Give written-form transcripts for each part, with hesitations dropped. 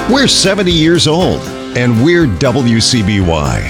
We're 70 years old, and we're WCBY.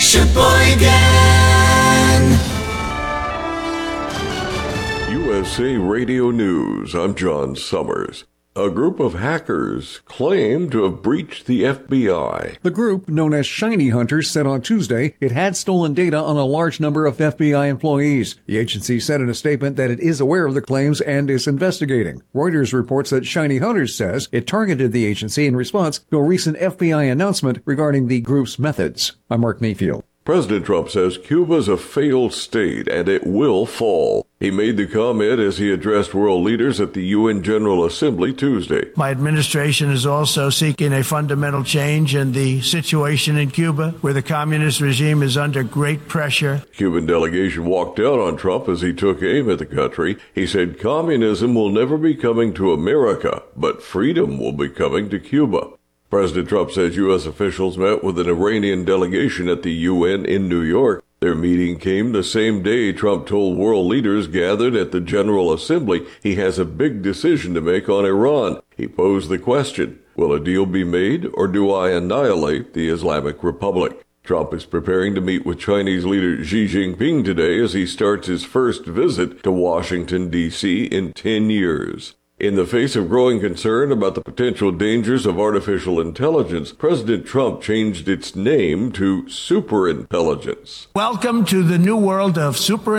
USA Radio News, I'm John Summers. A group of hackers claim to have breached the FBI. The group, known as Shiny Hunters, said on Tuesday it had stolen data on a large number of FBI employees. The agency said in a statement that it is aware of the claims and is investigating. Reuters reports that Shiny Hunters says it targeted the agency in response to a recent FBI announcement regarding the group's methods. I'm Mark Mayfield. President Trump says Cuba's a failed state and it will fall. He made the comment as he addressed world leaders at the UN General Assembly Tuesday. My administration is also seeking a fundamental change in the situation in Cuba, where the communist regime is under great pressure. Cuban delegation walked out on Trump as he took aim at the country. He said communism will never be coming to America, but freedom will be coming to Cuba. President Trump says U.S. officials met with an Iranian delegation at the UN in New York. Their meeting came the same day Trump told world leaders gathered at the General Assembly he has a big decision to make on Iran. He posed the question, will a deal be made or do I annihilate the Islamic Republic? Trump is preparing to meet with Chinese leader Xi Jinping today as he starts his first visit to Washington, D.C. in 10 years. In the face of growing concern about the potential dangers of artificial intelligence, President Trump changed its name to superintelligence. Welcome to the new world of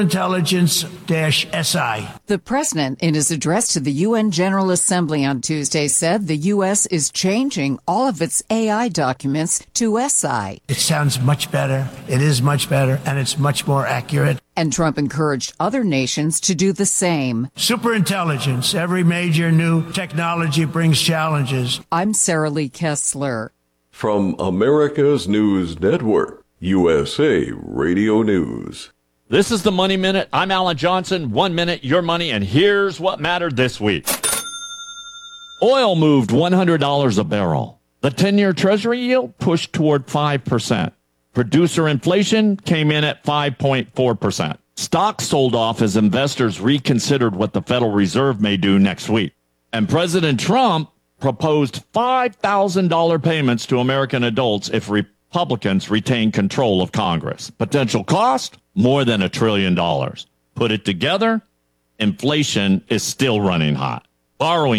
superintelligence-SI. The president, in his address to the UN General Assembly on Tuesday, said the U.S. is changing all of its AI documents to SI. It sounds much better, it is much better, and it's much more accurate. And Trump encouraged other nations to do the same. Superintelligence. Every major new technology brings challenges. I'm Sarah Lee Kessler. From America's News Network, USA Radio News. This is the Money Minute. I'm Alan Johnson. 1 minute, your money, and here's what mattered this week. Oil moved $100 a barrel. The 10-year Treasury yield pushed toward 5%. Producer inflation came in at 5.4%. Stocks sold off as investors reconsidered what the Federal Reserve may do next week. And President Trump proposed $5,000 payments to American adults if Republicans retain control of Congress. Potential cost? More than $1 trillion. Put it together, inflation is still running hot. Borrowing